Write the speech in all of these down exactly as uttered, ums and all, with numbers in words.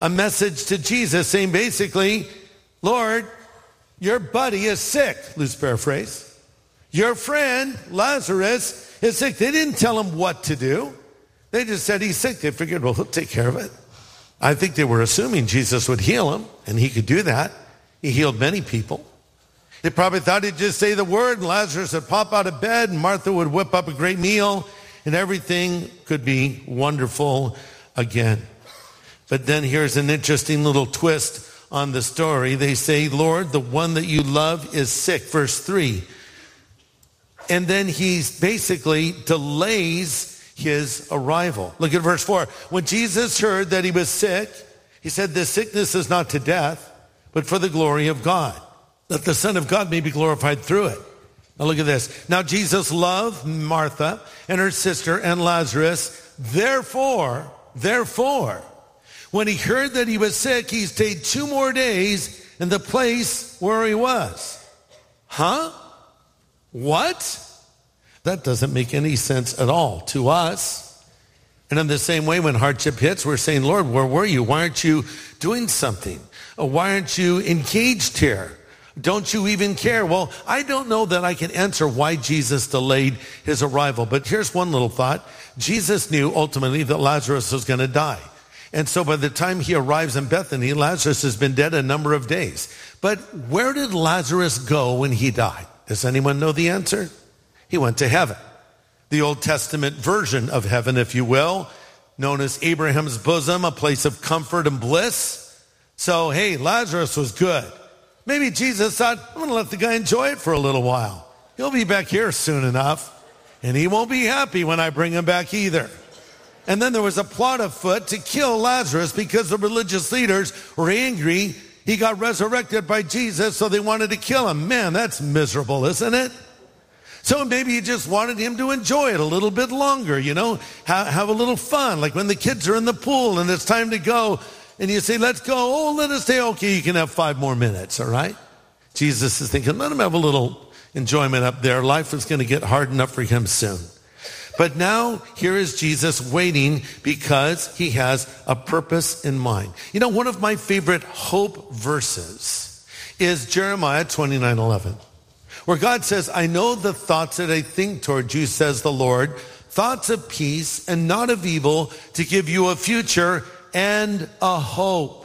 a message to Jesus saying basically, Lord, your buddy is sick, loose paraphrase. Your friend, Lazarus, is sick. They didn't tell him what to do. They just said he's sick. They figured, well, he'll take care of it. I think they were assuming Jesus would heal him, and he could do that. He healed many people. They probably thought he'd just say the word, and Lazarus would pop out of bed, and Martha would whip up a great meal, and everything could be wonderful again. But then here's an interesting little twist on the story. They say, Lord, the one that you love is sick. Verse three. And then he basically delays his arrival. Look at verse four. When Jesus heard that he was sick, he said, this sickness is not to death, but for the glory of God, that the Son of God may be glorified through it. Now look at this. Now Jesus loved Martha and her sister and Lazarus. Therefore, therefore, when he heard that he was sick, he stayed two more days in the place where he was. Huh? What? That doesn't make any sense at all to us. And in the same way, when hardship hits, we're saying, Lord, where were you? Why aren't you doing something? Why aren't you engaged here? Don't you even care? Well, I don't know that I can answer why Jesus delayed his arrival. But here's one little thought. Jesus knew ultimately that Lazarus was going to die. And so by the time he arrives in Bethany, Lazarus has been dead a number of days. But where did Lazarus go when he died? Does anyone know the answer? He went to heaven. The Old Testament version of heaven, if you will, known as Abraham's bosom, a place of comfort and bliss. So, hey, Lazarus was good. Maybe Jesus thought, I'm going to let the guy enjoy it for a little while. He'll be back here soon enough, and he won't be happy when I bring him back either. And then there was a plot afoot to kill Lazarus because the religious leaders were angry. He got resurrected by Jesus, so they wanted to kill him. Man, that's miserable, isn't it? So maybe you just wanted him to enjoy it a little bit longer, you know, have, have a little fun, like when the kids are in the pool and it's time to go, and you say, let's go. Oh, let us stay. Okay, you can have five more minutes, all right? Jesus is thinking, let him have a little enjoyment up there. Life is going to get hard enough for him soon. But now, here is Jesus waiting because he has a purpose in mind. You know, one of my favorite hope verses is Jeremiah twenty-nine eleven, where God says, I know the thoughts that I think toward you, says the Lord, thoughts of peace and not of evil, to give you a future and a hope.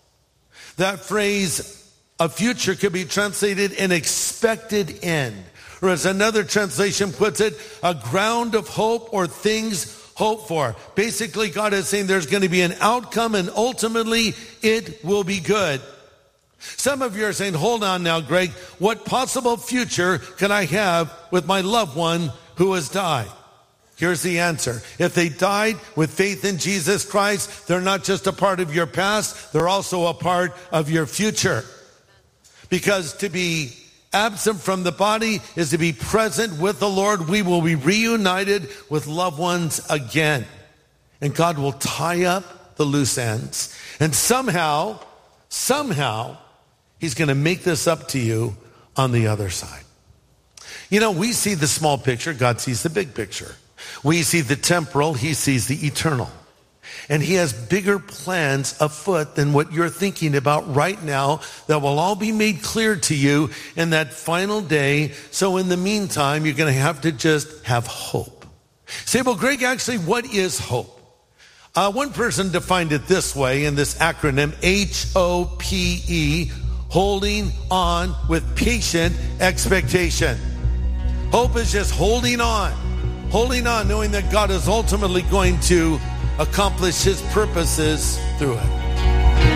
That phrase, a future, could be translated an expected end. Or as another translation puts it, a ground of hope or things hoped for. Basically, God is saying there's going to be an outcome and ultimately it will be good. Some of you are saying, hold on now, Greg, what possible future can I have with my loved one who has died? Here's the answer. If they died with faith in Jesus Christ, they're not just a part of your past, they're also a part of your future. Because to be absent from the body is to be present with the Lord. We will be reunited with loved ones again. And God will tie up the loose ends. And somehow, somehow, he's going to make this up to you on the other side. You know, we see the small picture. God sees the big picture. We see the temporal. He sees the eternal. And he has bigger plans afoot than what you're thinking about right now that will all be made clear to you in that final day. So in the meantime, you're going to have to just have hope. Say, well, Greg, actually, what is hope? Uh, one person defined it this way in this acronym, H O P E, holding on with patient expectation. Hope is just holding on, holding on, knowing that God is ultimately going to accomplish his purposes through it.